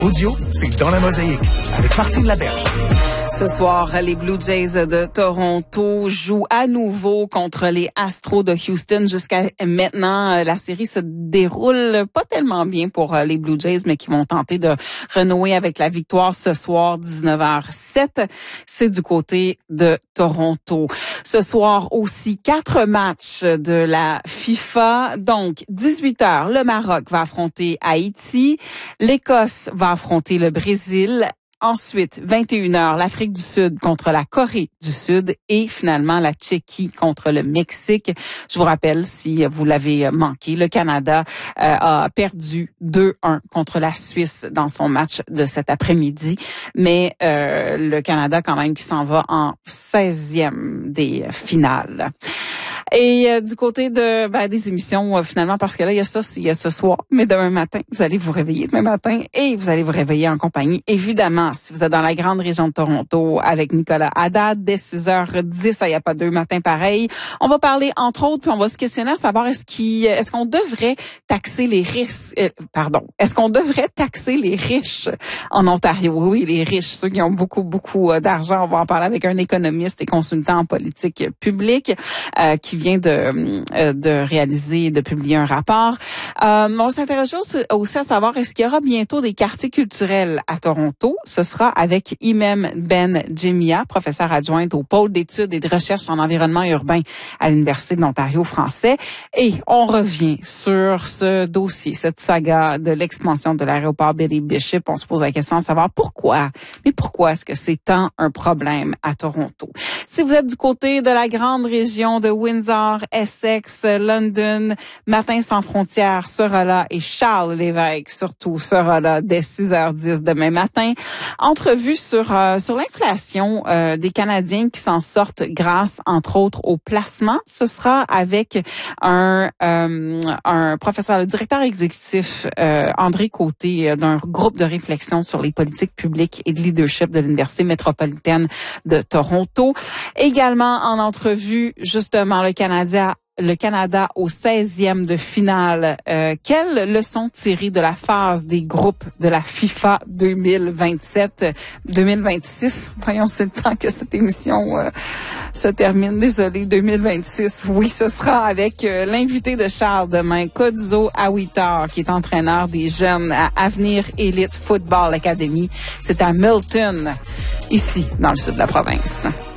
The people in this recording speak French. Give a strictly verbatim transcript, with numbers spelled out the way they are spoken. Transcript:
Audio, c'est dans la mosaïque avec Martine Laberge. Ce soir, les Blue Jays de Toronto jouent à nouveau contre les Astros de Houston. Jusqu'à maintenant, la série se déroule pas tellement bien pour les Blue Jays, mais qui vont tenter de renouer avec la victoire ce soir, dix-neuf heures sept. C'est du côté de Toronto. Ce soir aussi, quatre matchs de la FIFA. Donc, dix-huit heures, le Maroc va affronter Haïti. L'Écosse va affronter le Brésil. Ensuite, vingt et une heures, l'Afrique du Sud contre la Corée du Sud et finalement la Tchéquie contre le Mexique. Je vous rappelle, si vous l'avez manqué, le Canada euh, a perdu deux un contre la Suisse dans son match de cet après-midi, mais euh, le Canada quand même qui s'en va en seizième des finales. Et euh, du côté de ben, des émissions, euh, finalement, parce que là, il y a ça, il y a ce soir, mais demain matin, vous allez vous réveiller demain matin et vous allez vous réveiller en compagnie, évidemment, si vous êtes dans la grande région de Toronto, avec Nicolas Haddad, dès six heures dix, il n'y a pas deux matins pareils. On va parler, entre autres, puis on va se questionner à savoir est-ce qu'il, est-ce qu'on devrait taxer les riches, euh, pardon, est-ce qu'on devrait taxer les riches en Ontario? Oui, les riches, ceux qui ont beaucoup, beaucoup d'argent. On va en parler avec un économiste et consultant en politique publique, euh, qui vient de euh, de réaliser et de publier un rapport. Euh, on s'intéresse aussi à savoir est-ce qu'il y aura bientôt des quartiers culturels à Toronto. Ce sera avec Imem Ben Jemia, professeure adjointe au pôle d'études et de recherche en environnement urbain à l'Université de l'Ontario français. Et on revient sur ce dossier, cette saga de l'expansion de l'aéroport Billy Bishop. On se pose la question de savoir pourquoi. Mais pourquoi est-ce que c'est tant un problème à Toronto? Si vous êtes du côté de la grande région de Windsor, Essex, London, Matin sans frontières sera là et Charles Lévesque surtout sera là dès six heures dix demain matin. Entrevue sur euh, sur l'inflation euh, des Canadiens qui s'en sortent grâce entre autres au placement. Ce sera avec un euh, un professeur, le directeur exécutif euh, André Côté euh, d'un groupe de réflexion sur les politiques publiques et de leadership de l'Université métropolitaine de Toronto. Également en entrevue justement le Canada, le Canada au seizième de finale. Euh, quelles leçons tirer de la phase des groupes de la FIFA deux mille vingt-sept deux mille vingt-six? Voyons, c'est le temps que cette émission euh, se termine. Désolé, deux mille vingt-six. Oui, ce sera avec euh, l'invité de Charles demain, Kodzo Awitar, qui est entraîneur des jeunes à Avenir Elite Football Academy. C'est à Milton, ici, dans le sud de la province.